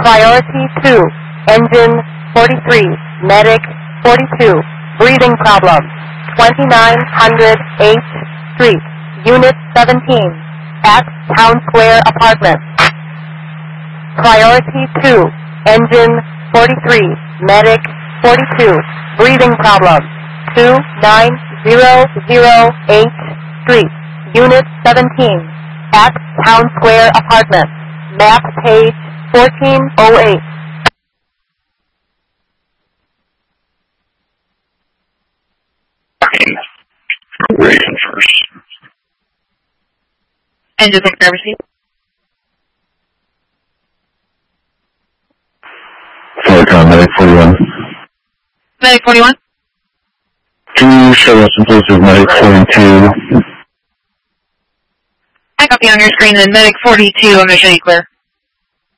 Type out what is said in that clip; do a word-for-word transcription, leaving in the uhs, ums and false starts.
Priority two, engine forty-three, medic forty-two, breathing problem, twenty-nine hundred eighth Street, Unit seventeen, at Town Square Apartments. Priority two, engine forty-three, medic forty-two, breathing problem, two nine zero zero eighth Street, Unit seventeen, at Town Square Apartments. Map page fourteen oh eight. Reagan first. Engine six receipt. Forecon, Medic forty-one. Medic forty-one. Can you show us in place of Medic forty-two? I copy on your screen, and Medic forty-two, I'm going to show you clear.